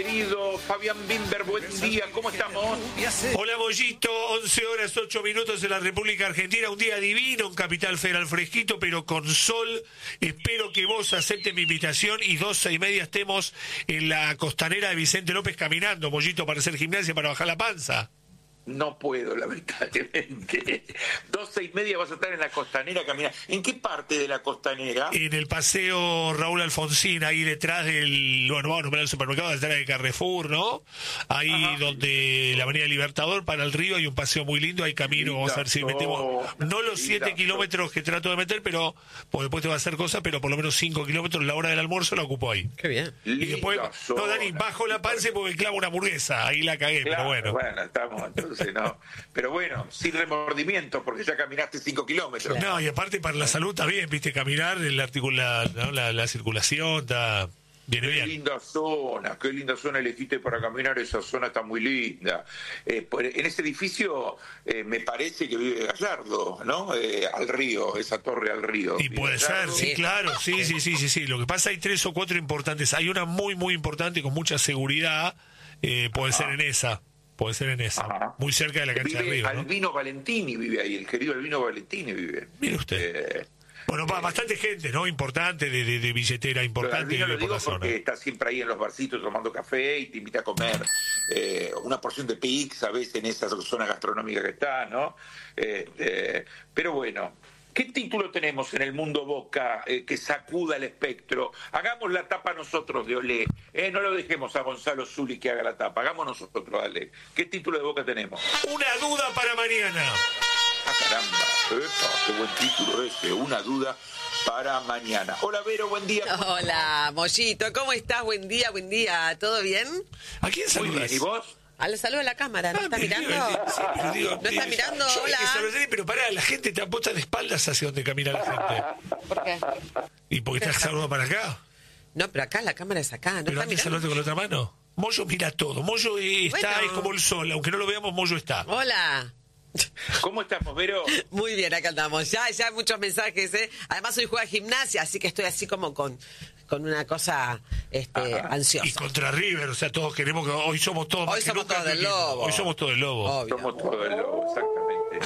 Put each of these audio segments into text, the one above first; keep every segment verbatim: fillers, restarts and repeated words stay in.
querido Fabián Binder, buen día, ¿cómo estamos? Hola Mollito, once horas ocho minutos en la República Argentina, un día divino en Capital Federal, fresquito pero con sol. Espero que vos aceptes mi invitación y doce y media estemos en la costanera de Vicente López caminando, Mollito, para hacer gimnasia, para bajar la panza. No puedo, lamentablemente. Doce y media vas a estar en la costanera caminando. ¿En qué parte de la costanera? En el paseo Raúl Alfonsín, ahí detrás del, bueno, vamos a nombrar el supermercado, detrás de Carrefour, ¿no? Ahí Ajá. donde la Avenida Libertador para el río hay un paseo muy lindo, hay camino, vamos a ver si metemos, no los siete kilómetros que trato de meter, pero, pues después te va a hacer cosas, pero por lo menos cinco kilómetros, la hora del almuerzo la ocupo ahí. Qué bien. Y después, no, Dani, bajo la panza porque clavo una hamburguesa, ahí la cagué, claro, pero bueno. Bueno, estamos entonces. No. Pero bueno, sin remordimiento, porque ya caminaste cinco kilómetros. No, y aparte para la salud está bien, viste, caminar, el articula, ¿no? la, la circulación está... Viene qué bien. linda zona, qué linda zona elegiste para caminar, esa zona está muy linda. Eh, en ese edificio eh, me parece que vive Gallardo, ¿no? Eh, al río, esa torre al río. Y puede Gallardo. ser, sí, claro, sí, sí, sí, sí, sí. Lo que pasa hay tres o cuatro importantes. Hay una muy, muy importante con mucha seguridad, eh, puede Ajá. ser en esa. Puede ser en esa, Ajá. muy cerca de la cancha vive de Río, ¿no? Albino Valentini vive ahí, el querido Albino Valentini vive. Mire usted. Eh, bueno, eh, bastante gente, ¿no? Importante, de, de, de billetera importante. Albino de lo digo por la porque zona. está siempre ahí en los barcitos tomando café y te invita a comer eh, una porción de pizza, a veces en esa zona gastronómica que está, ¿no? Eh, eh, pero bueno... ¿Qué título tenemos en el mundo Boca eh, que sacuda el espectro? Hagamos la tapa nosotros de Olé. Eh, no lo dejemos a Gonzalo Zuli que haga la tapa. Hagamos nosotros, dale. ¿Qué título de Boca tenemos? Una duda para mañana. Ah, caramba. Epa, qué buen título ese. Una duda para mañana. Hola, Vero, buen día. Hola, Mollito. ¿Cómo estás? Buen día, buen día. ¿Todo bien? ¿A quién saludas? Muy bien. ¿Y vos? Al saludo a la cámara, ¿no ah, está mirando? Digo, sí, digo, ¿No está mirando? Yo Hola. Que saludar, pero pará, la gente te aposta de espaldas hacia donde camina la gente. ¿Por qué? ¿Y por qué estás saludando para acá? No, pero acá la cámara es acá, ¿no? ¿Pero antes saludaste con la otra mano? Moyo mira todo, Moyo está, bueno. Es como el sol, aunque no lo veamos, Moyo está. Hola. ¿Cómo estamos, Vero? Muy bien, acá andamos. Ya, ya hay muchos mensajes, ¿eh? Además hoy juega gimnasia, así que estoy así como con... con una cosa este, ansiosa. Y contra River, o sea, todos queremos que hoy somos todos hoy somos todos del Lobo. Hoy somos todos del Lobo. Obvio. Somos todos del Lobo, exactamente,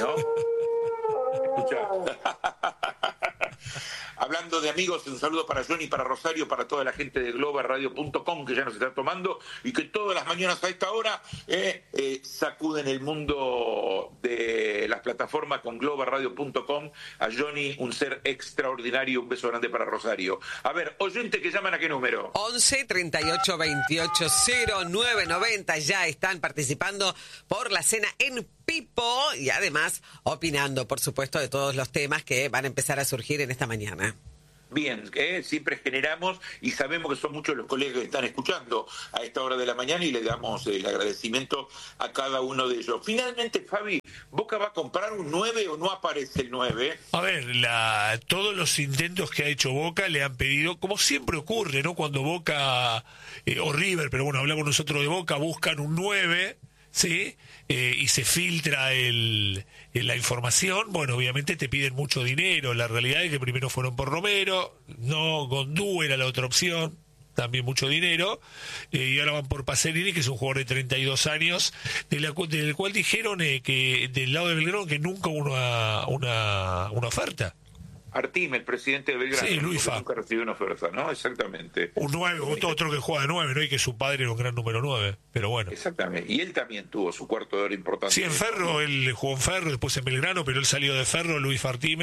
¿no? Escucha. Hablando de amigos, un saludo para Johnny, para Rosario, para toda la gente de global radio punto com que ya nos está tomando y que todas las mañanas a esta hora eh, eh, sacuden el mundo de las plataformas con global radio punto com. A Johnny, un ser extraordinario, un beso grande para Rosario. A ver, oyente que llaman, ¿a qué número? once, treinta y ocho, veintiocho, cero nueve noventa. Ya están participando por la cena en Pipo y además opinando, por supuesto, de todos los temas que van a empezar a surgir en esta mañana. Bien, eh, siempre generamos y sabemos que son muchos los colegas que están escuchando a esta hora de la mañana y le damos el agradecimiento a cada uno de ellos. Finalmente, Fabi, ¿Boca va a comprar un nueve o no aparece el nueve? A ver, la, todos los intentos que ha hecho Boca le han pedido, como siempre ocurre, ¿no? Cuando Boca eh, o River, pero bueno, hablamos nosotros de Boca, buscan un nueve... ¿sí? Eh, y se filtra el, el, la información, bueno, obviamente te piden mucho dinero. La realidad es que primero fueron por Romero, no, Gondú era la otra opción, también mucho dinero, eh, y ahora van por Pacerini, que es un jugador de treinta y dos años, de la, del cual dijeron eh, que del lado de Belgrano que nunca hubo una, una, una oferta. Artime, el presidente de Belgrano, sí, Luis Fa. nunca recibió una oferta, ¿no? Exactamente. Un nueve, otro, otro que juega de nueve, ¿no? Y que su padre era un gran número nueve, pero bueno. Exactamente, y él también tuvo su cuarto de hora importante. Sí, en Ferro, él jugó en Ferro, después en Belgrano, pero él salió de Ferro, Luis Fartime,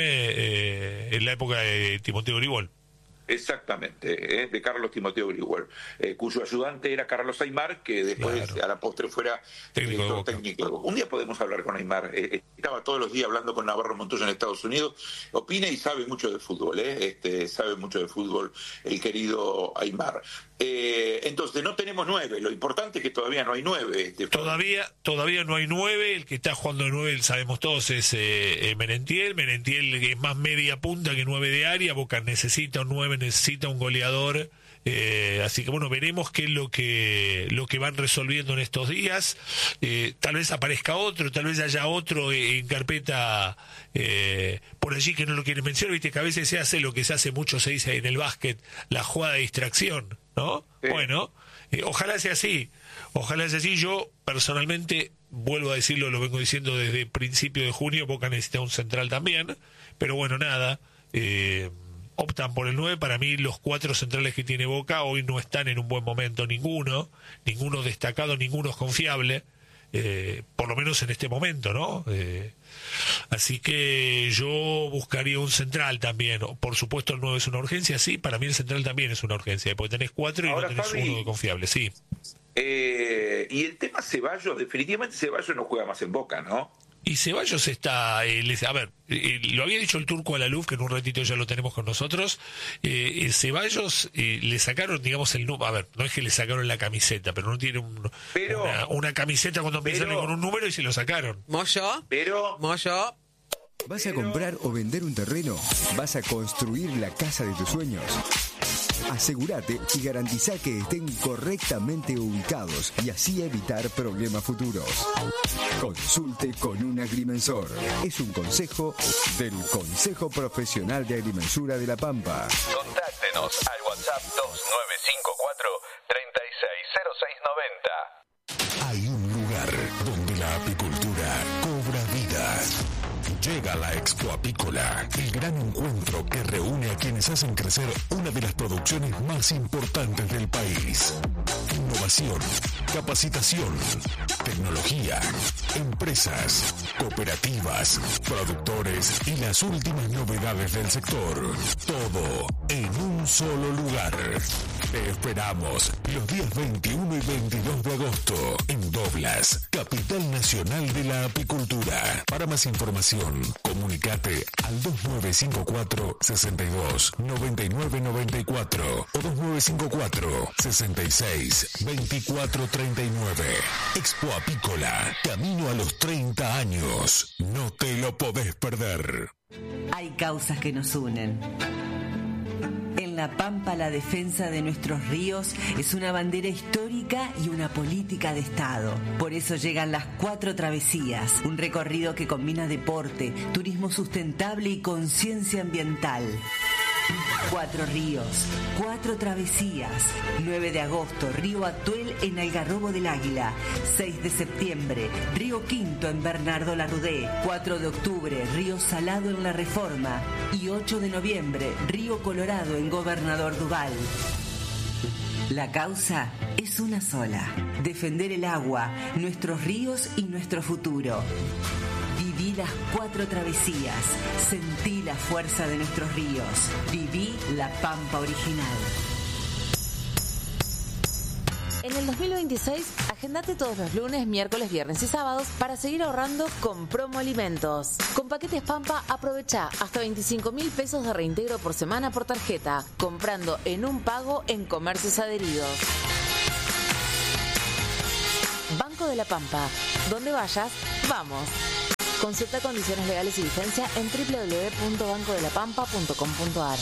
eh, en la época de Timoteo Gribol. Exactamente, ¿eh? de Carlos Timoteo Gribol, eh, cuyo ayudante era Carlos Aymar, que después claro. a la postre fuera técnico director técnico. Un día podemos hablar con Aymar, eh, estaba todos los días hablando con Navarro Montoya en Estados Unidos, opina y sabe mucho de fútbol, ¿eh? este, sabe mucho de fútbol el querido Aymar. Eh, entonces no tenemos nueve, lo importante es que todavía no hay nueve. Este, todavía todavía no hay nueve, el que está jugando de nueve, sabemos todos, es eh, eh, Merentiel, Merentiel que es más media punta que nueve de área, Boca necesita un nueve, necesita un goleador, eh, así que bueno, veremos qué es lo que lo que van resolviendo en estos días, eh, tal vez aparezca otro, tal vez haya otro eh, en carpeta eh, por allí que no lo quieren mencionar, viste que a veces se hace lo que se hace mucho, se dice en el básquet, la jugada de distracción, ¿no? Sí. Bueno, Eh, ojalá sea así, ojalá sea así. Yo personalmente, vuelvo a decirlo, lo vengo diciendo desde principio de junio, Boca necesita un central también, pero bueno, nada, eh, optan por el nueve. Para mí los cuatro centrales que tiene Boca hoy no están en un buen momento, ninguno, ninguno destacado, ninguno es confiable, eh, por lo menos en este momento, ¿no? Eh, así que yo buscaría un central también. Por supuesto el nueve es una urgencia, sí, para mí el central también es una urgencia, porque tenés cuatro y Ahora, no tenés Fabi, uno de confiable, sí. Eh, y el tema Ceballos, definitivamente Ceballos no juega más en Boca, ¿no? Y Ceballos está, eh, les, a ver, eh, lo había dicho el Turco Alaluf, que en un ratito ya lo tenemos con nosotros. eh, eh, Ceballos eh, le sacaron, digamos, el número, a ver, no es que le sacaron la camiseta, pero no tiene un, pero, una, una camiseta cuando empiezan con un número y se lo sacaron. Moyo, pero, Moyo. ¿Vas a comprar o vender un terreno? ¿Vas a construir la casa de tus sueños? Asegúrate y garantiza que estén correctamente ubicados y así evitar problemas futuros. Consulte con un agrimensor. Es un consejo del Consejo Profesional de Agrimensura de La Pampa. Contáctenos al WhatsApp dos nueve cinco cuatro, tres seis cero seis nueve cero. Hay un lugar donde la apicultura cobra vida. Llega la Expo Apícola, el gran encuentro que reúne a quienes hacen crecer una de las producciones más importantes del país. Innovación, capacitación, tecnología, empresas, cooperativas, productores y las últimas novedades del sector. Todo en un solo lugar. Te esperamos los días veintiuno y veintidós de agosto en Doblas, capital nacional de la apicultura. Para más información, comunicate al dos nueve cinco cuatro, seis dos, nueve nueve nueve cuatro o dos nueve cinco cuatro, seis seis, dos cuatro tres nueve. Expo Apícola, camino a los treinta años. No te lo podés perder. Hay causas que nos unen. En La Pampa, la defensa de nuestros ríos es una bandera histórica y una política de Estado. Por eso llegan las Cuatro Travesías, un recorrido que combina deporte, turismo sustentable y conciencia ambiental. Cuatro ríos, cuatro travesías. nueve de agosto, Río Atuel en Algarrobo del Águila. seis de septiembre, Río Quinto en Bernardo Larrudé. cuatro de octubre, Río Salado en La Reforma. Y ocho de noviembre, Río Colorado en Gobernador Duval. La causa es una sola: defender el agua, nuestros ríos y nuestro futuro. Viví las cuatro travesías, sentí la fuerza de nuestros ríos, viví la Pampa original. En el dos mil veintiséis, agendate todos los lunes, miércoles, viernes y sábados para seguir ahorrando con Promo Alimentos. Con Paquetes Pampa, aprovecha hasta veinticinco mil pesos de reintegro por semana por tarjeta, comprando en un pago en comercios adheridos. Banco de la Pampa. Donde vayas, vamos. Consulta condiciones legales y vigencia en doble u doble u doble u punto banco de la pampa punto com punto a r.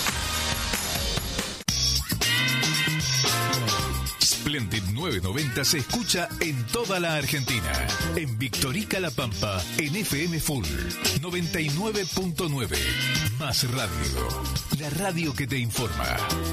Splendid novecientos noventa se escucha en toda la Argentina. En Victorica La Pampa, en F M Full noventa y nueve punto nueve. Más radio. La radio que te informa.